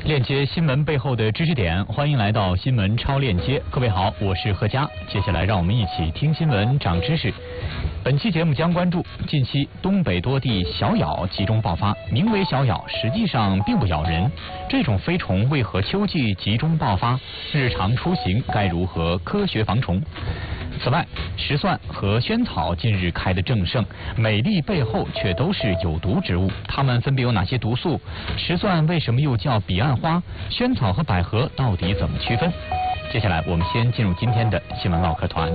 链接新闻背后的知识点，欢迎来到新闻超链接。各位好，我是何佳。接下来让我们一起听新闻长知识。本期节目将关注近期东北多地小咬集中爆发，名为小咬，实际上并不咬人。这种飞虫为何秋季集中爆发？日常出行该如何科学防虫？此外，石蒜和萱草近日开得正盛，美丽背后却都是有毒植物。它们分别有哪些毒素？石蒜为什么又叫彼岸花？萱草和百合到底怎么区分？接下来我们先进入今天的新闻唠嗑团。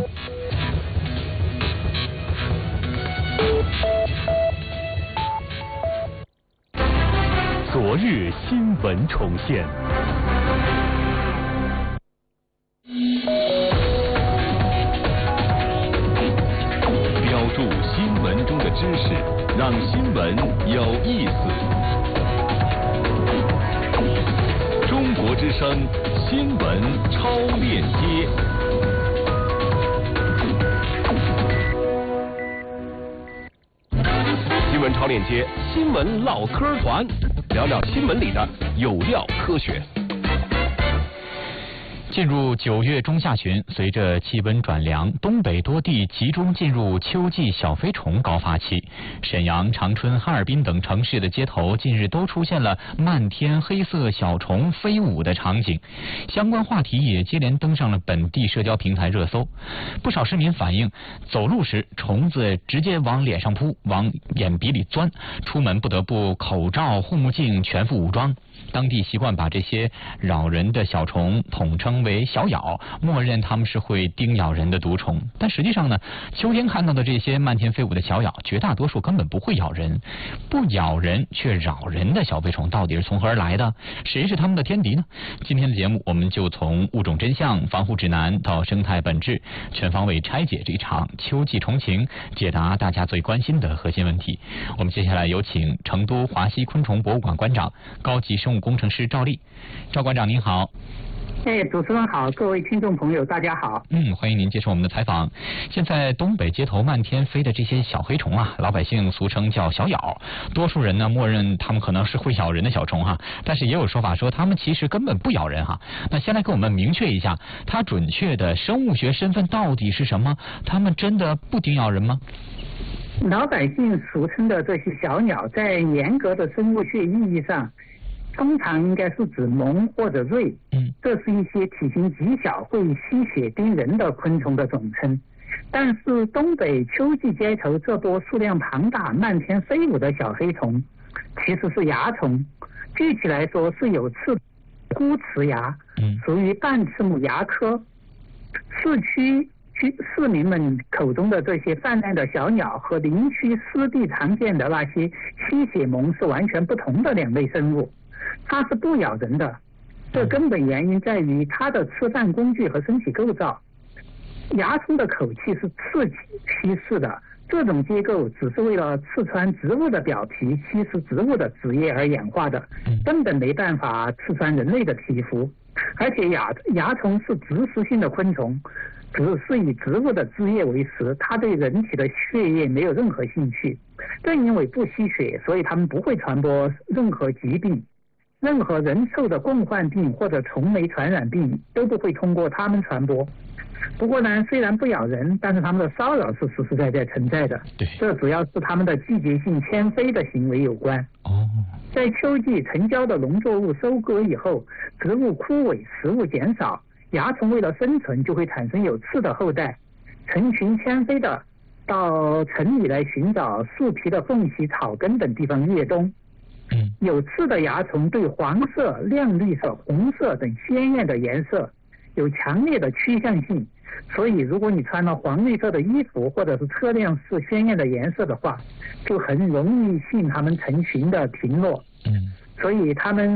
昨日新闻重现。标注新闻中的知识，让新闻有意思。中国之声新闻超链接。新闻超链接，新闻唠嗑团，聊聊新闻里的有料科学。 进入9月中下旬，随着气温转凉，东北多地集中进入秋季小飞虫高发期。沈阳、长春、哈尔滨等城市的街头近日都出现了漫天黑色小虫飞舞的场景，相关话题也接连登上了本地社交平台热搜。不少市民反映，走路时虫子直接往脸上扑，往眼鼻里钻，出门不得不口罩、护目镜全副武装。当地习惯把这些扰人的小虫统称为小咬，默认它们是会叮咬人的毒虫。但实际上呢，秋天看到的这些漫天飞舞的小咬，绝大多数根本不会咬人。不咬人却扰人的小飞虫到底是从何而来的？谁是它们的天敌呢？今天的节目我们就从物种真相、防护指南到生态本质，全方位拆解这场秋季虫情，解答大家最关心的核心问题。我们接下来有请成都华西昆虫博物馆馆长、高级生物工程师赵丽。赵馆长您好。 主持人好，各位听众朋友大家好。 欢迎您接受我们的采访。现在东北街头漫天飞的这些小黑虫啊，老百姓俗称叫小咬，多数人呢默认它们可能是会咬人的小虫哈，但是也有说法说它们其实根本不咬人哈。那先来给我们明确一下，它准确的生物学身份到底是什么？它们真的不叮咬人吗？ 老百姓俗称的这些小鸟，在严格的生物学意义上，通常应该是指獴或者蚋，这是一些体型极小、会吸血叮人的昆虫的总称。但是东北秋季街头这波数量庞大、漫天飞舞的小黑虫，其实是蚜虫，具体来说是有刺孤齿蚜，属于半翅目蚜科。市民们口中的这些泛滥的小鸟和林区湿地常见的那些吸血獴是完全不同的两类生物。它是不咬人的，这根本原因在于它的吃饭工具和身体构造。蚜虫的口器是刺吸式的，这种结构只是为了刺穿植物的表皮、吸食植物的汁液而演化的，根本没办法刺穿人类的皮肤。而且蚜虫是植食性的昆虫，只是以植物的汁液为食，它对人体的血液没有任何兴趣。正因为不吸血，所以它们不会传播任何疾病。任何人兽的共患病或者虫媒传染病都不会通过它们传播。不过呢，虽然不咬人，但是它们的骚扰是实实在在存在的。这主要是它们的季节性迁飞的行为有关。在秋季成交的农作物收割以后，植物枯萎，食物减少，蚜虫为了生存就会产生有刺的后代，成群迁飞的到城里来寻找树皮的缝隙、草根等地方越冬。有刺的蚜虫对黄色、亮绿色、红色等鲜艳的颜色有强烈的趋向性，所以如果你穿了黄绿色的衣服或者是车辆是鲜艳的颜色的话，就很容易吸引它们成群的停落。所以它们